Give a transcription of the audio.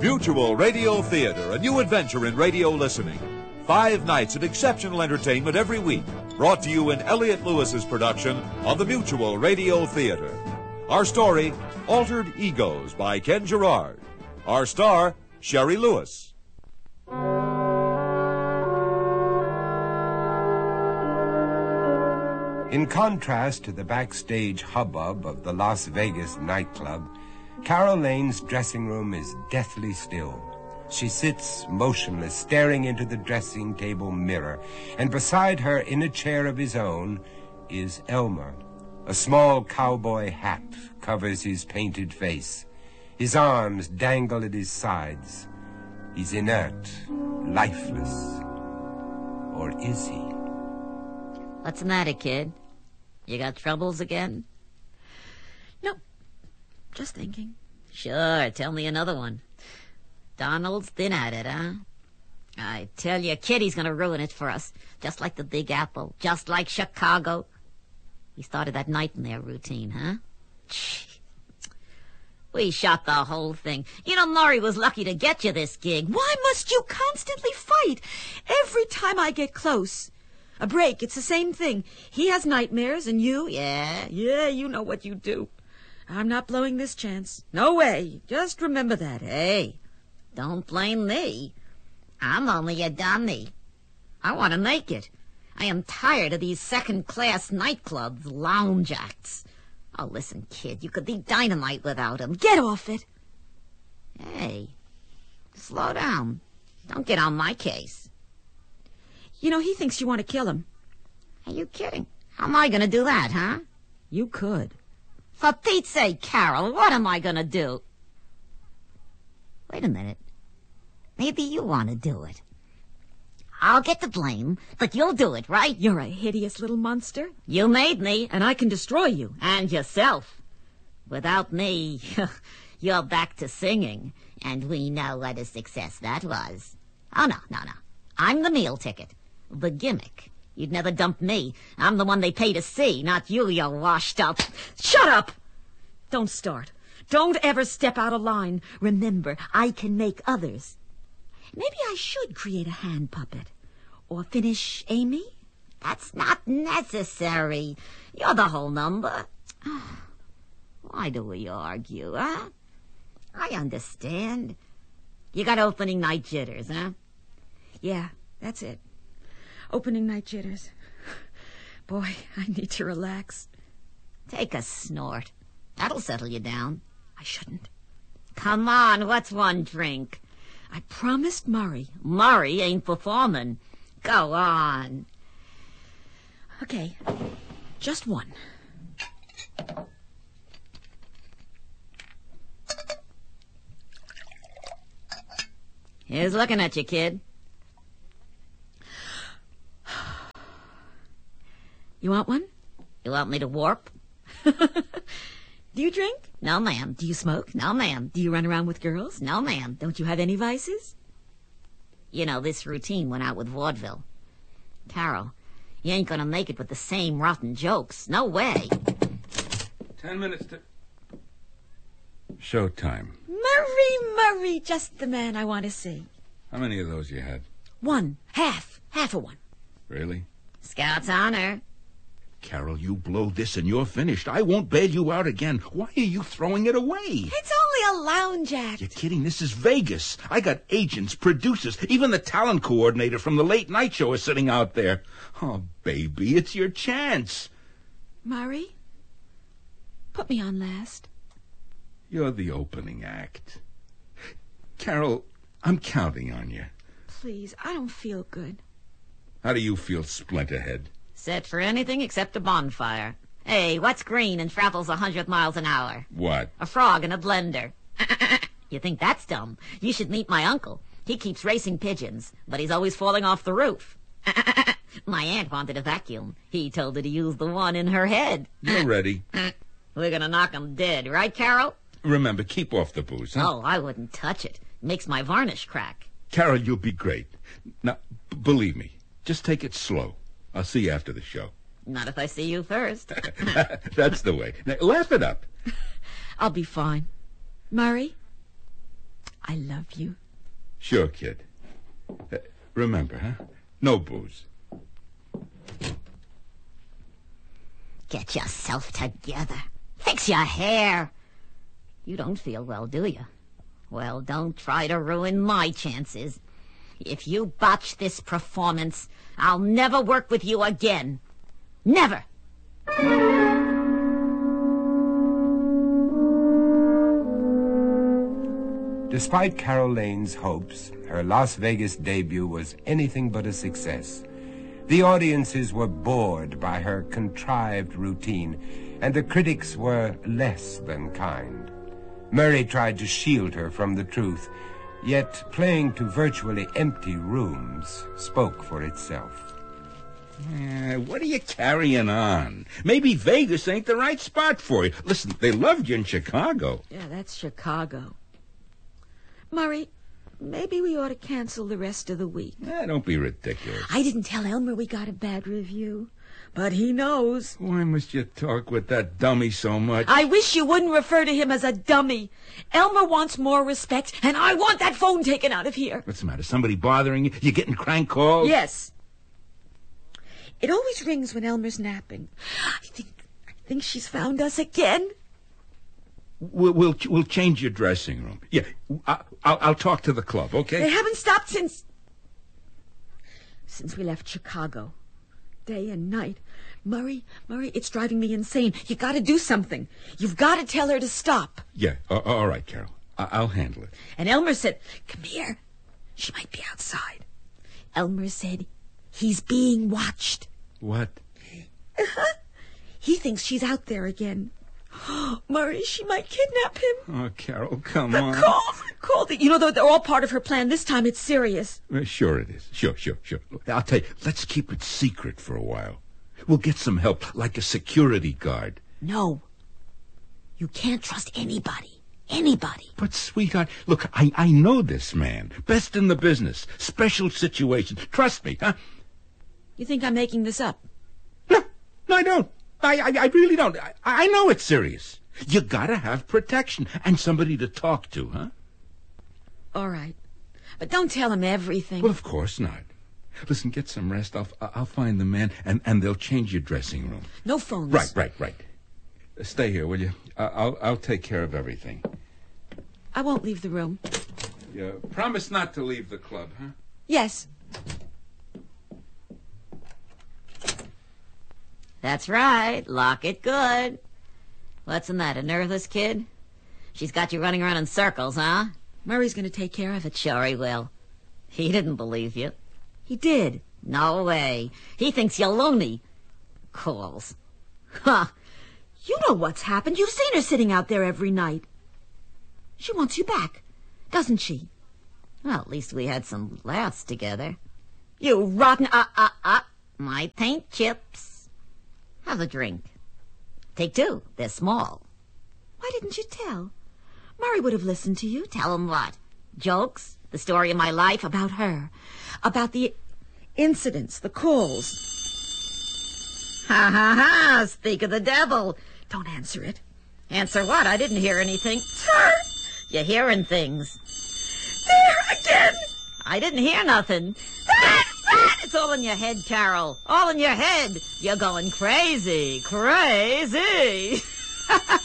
Mutual Radio Theater, a new adventure in radio listening. 5 nights of exceptional entertainment every week, brought to you in Elliott Lewis's production of the Mutual Radio Theater. Our story, Altered Egos by Ken Gerard. Our star, Sherry Lewis. In contrast to the backstage hubbub of the Las Vegas nightclub, Carol Lane's dressing room is deathly still. She sits motionless, staring into the dressing table mirror, and beside her, in a chair of his own, is Elmer. A small cowboy hat covers his painted face. His arms dangle at his sides. He's inert, lifeless. Or is he? What's the matter, kid? You got troubles again? No, just thinking. Sure, tell me another one. Donald's been at it, huh? I tell you, Kitty's gonna ruin it for us. Just like the Big Apple, just like Chicago. He started that nightmare routine, huh? We shot the whole thing. You know, Murray was lucky to get you this gig. Why must you constantly fight? Every time I get close. A break, it's the same thing. He has nightmares, and you... Yeah, you know what you do. I'm not blowing this chance. No way. Just remember that. Hey, don't blame me. I'm only a dummy. I want to make it. I am tired of these second-class nightclubs, lounge acts. Oh, listen, kid, you could be dynamite without him. Get off it. Hey, slow down. Don't get on my case. You know, he thinks you want to kill him. Are you kidding? How am I going to do that, huh? You could. For Pete's sake, Carol, what am I going to do? Wait a minute. Maybe you want to do it. I'll get the blame, but you'll do it, right? You're a hideous little monster. You made me. And I can destroy you. And yourself. Without me, you're back to singing. And we know what a success that was. Oh, no. I'm the meal ticket. The gimmick. You'd never dump me. I'm the one they pay to see, not you washed up. Shut up! Don't start. Don't ever step out of line. Remember, I can make others. Maybe I should create a hand puppet. Or finish Amy? That's not necessary. You're the whole number. Why do we argue, huh? I understand. You got opening night jitters, huh? Yeah, that's it. Opening night jitters. Boy, I need to relax. Take a snort. That'll settle you down. I shouldn't. Come on, what's one drink? I promised Murray. Murray ain't performing. Go on. Okay, just one. Here's looking at you, kid. You want one? You want me to warp? Do you drink? No, ma'am. Do you smoke? No, ma'am. Do you run around with girls? No, ma'am. Don't you have any vices? You know, this routine went out with vaudeville. Carol, you ain't gonna make it with the same rotten jokes. No way. 10 minutes to... Showtime. Murray, just the man I want to see. How many of those you had? One. Half of one. Really? Scout's honor. Carol, you blow this and you're finished. I won't bail you out again. Why are you throwing it away? It's only a lounge act. You're kidding. This is Vegas. I got agents, producers, even the talent coordinator from the late night show is sitting out there. Oh, baby, it's your chance. Murray, put me on last. You're the opening act. Carol, I'm counting on you. Please, I don't feel good. How do you feel, Splinterhead? Set for anything except a bonfire. Hey, what's green and travels 100 miles an hour? What? A frog in a blender. You think that's dumb? You should meet my uncle. He keeps racing pigeons, but he's always falling off the roof. My aunt wanted a vacuum. He told her to use the one in her head. You're ready. We're gonna knock him dead, right, Carol? Remember, keep off the booze, huh? Oh, I wouldn't touch it. Makes my varnish crack. Carol, you'll be great. Now, believe me, just take it slow. I'll see you after the show. Not if I see you first. That's the way. Now, laugh it up. I'll be fine. Murray, I love you. Sure, kid. Remember, huh? No booze. Get yourself together. Fix your hair. You don't feel well, do you? Well, don't try to ruin my chances. If you botch this performance, I'll never work with you again. Never. Despite Carol Lane's hopes, her Las Vegas debut was anything but a success. The audiences were bored by her contrived routine, and the critics were less than kind. Murray tried to shield her from the truth, yet playing to virtually empty rooms spoke for itself. What are you carrying on? Maybe Vegas ain't the right spot for you. Listen, they loved you in Chicago. Yeah, that's Chicago. Murray, maybe we ought to cancel the rest of the week. Don't be ridiculous. I didn't tell Elmer we got a bad review, but he knows. Why must you talk with that dummy so much? I wish you wouldn't refer to him as a dummy. Elmer wants more respect, and I want that phone taken out of here. What's the matter? Somebody bothering you? You getting crank calls? Yes. It always rings when Elmer's napping. I think she's found us again. We'll change your dressing room. Yeah, I'll talk to the club, okay? They haven't stopped since we left Chicago. Day and night. Murray, it's driving me insane. You got to do something. You've got to tell her to stop. Yeah, all right, Carol. I'll handle it. And Elmer said, come here. She might be outside. Elmer said he's being watched. What? He thinks she's out there again. Murray, she might kidnap him. Oh, Carol, come on. Call. You know, they're all part of her plan. This time it's serious. Sure it is. Sure. Look, I'll tell you, let's keep it secret for a while. We'll get some help, like a security guard. No. You can't trust anybody. Anybody. But, sweetheart, look, I know this man. Best in the business. Special situation. Trust me, huh? You think I'm making this up? No, I don't. I really don't. I know it's serious. You gotta have protection and somebody to talk to, huh? All right. But don't tell him everything. Well, of course not. Listen, get some rest. I'll find the man, and they'll change your dressing room. No phones. Right. Stay here, will you? I'll take care of everything. I won't leave the room. You promise not to leave the club, huh? Yes. That's right. Lock it good. What's in that, a nervous kid? She's got you running around in circles, huh? Murray's going to take care of it. Sure he will. He didn't believe you. He did. No way. He thinks you're loony. Calls. Huh. You know what's happened. You've seen her sitting out there every night. She wants you back, doesn't she? Well, at least we had some laughs together. You rotten... My paint chips. Have a drink. Take two. They're small. Why didn't you tell? Murray would have listened to you. Tell him what? Jokes? The story of my life? About her. About the incidents, the calls. Ha! Speak of the devil. Don't answer it. Answer what? I didn't hear anything. It's her. You're hearing things. There again. I didn't hear nothing. It's all in your head, Carol. All in your head. You're going crazy.